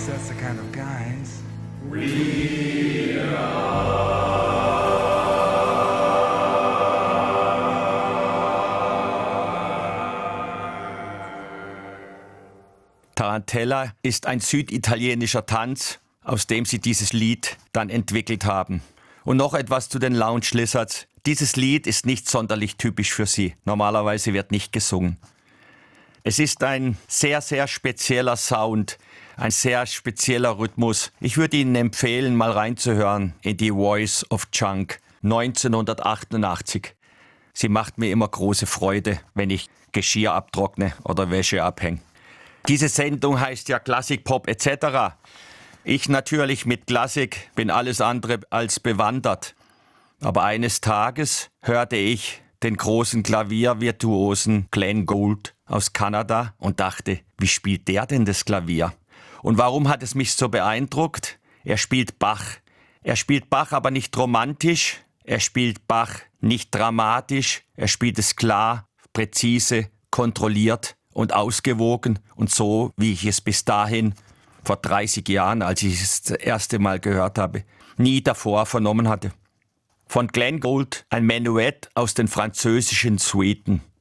That's the kind of guys Tarantella ist ein süditalienischer Tanz, aus dem sie dieses Lied dann entwickelt haben. Und noch etwas zu den Lounge Lizards. Dieses Lied ist nicht sonderlich typisch für sie. Normalerweise wird nicht gesungen. Es ist ein sehr, sehr spezieller Sound, ein sehr spezieller Rhythmus. Ich würde Ihnen empfehlen, mal reinzuhören in die Voice of Junk 1988. Sie macht mir immer große Freude, wenn ich Geschirr abtrockne oder Wäsche abhänge. Diese Sendung heißt ja Klassik, Pop etc. Ich natürlich mit Klassik bin alles andere als bewandert. Aber eines Tages hörte ich den großen Klaviervirtuosen Glenn Gould aus Kanada und dachte, wie spielt der denn das Klavier? Und warum hat es mich so beeindruckt? Er spielt Bach. Er spielt Bach aber nicht romantisch, er spielt Bach nicht dramatisch, er spielt es klar, präzise, kontrolliert und ausgewogen und so, wie ich es bis dahin vor 30 Jahren, als ich es das erste Mal gehört habe, nie davor vernommen hatte. Von Glenn Gould ein Menuett aus den französischen Suiten.